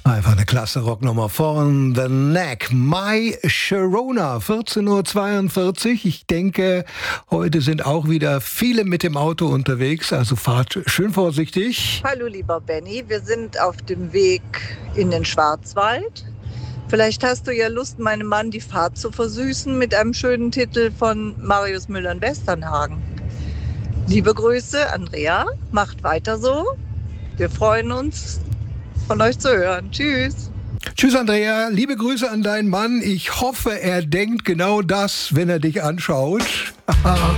Einfach eine klasse Rocknummer von The Knack. My Sharona, 14:42 Uhr. Ich denke, heute sind auch wieder viele mit dem Auto unterwegs, also fahrt schön vorsichtig. Hallo lieber Benny, wir sind auf dem Weg in den Schwarzwald. Vielleicht hast du ja Lust, meinem Mann die Fahrt zu versüßen mit einem schönen Titel von Marius Müller in Westernhagen. Liebe Grüße, Andrea, macht weiter so. Wir freuen uns, von euch zu hören. Tschüss. Tschüss Andrea, liebe Grüße an deinen Mann. Ich hoffe, er denkt genau das, wenn er dich anschaut.